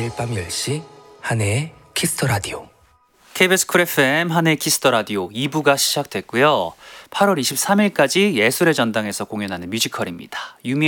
매일 밤 10시 한혜의 키스터 라디오. KBS 쿨 FM 한혜의 키스터 라디오 2부가 시작됐고요. 8월 23일까지 예술의 전당에서 공연하는 뮤지컬입니다. 유미